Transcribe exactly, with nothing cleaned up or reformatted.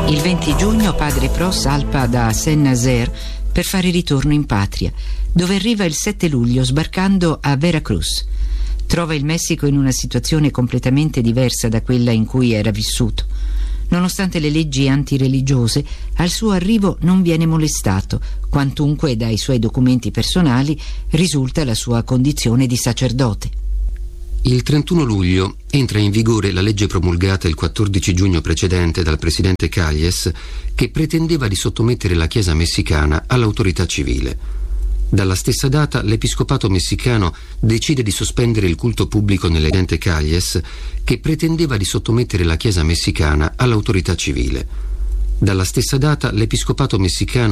Il venti giugno padre Pro salpa da Saint-Nazaire per fare ritorno in patria, dove arriva il sette luglio sbarcando a Veracruz. Trova il Messico in una situazione completamente diversa da quella in cui era vissuto. Nonostante le leggi antireligiose, al suo arrivo non viene molestato, quantunque dai suoi documenti personali risulta la sua condizione di sacerdote. Il trentuno luglio entra in vigore la legge promulgata il quattordici giugno precedente dal presidente Calles, che pretendeva di sottomettere la Chiesa messicana all'autorità civile. Dalla stessa data l'Episcopato messicano decide di sospendere il culto pubblico nel presidente Calles, che pretendeva di sottomettere la Chiesa messicana all'autorità civile. Dalla stessa data l'Episcopato messicano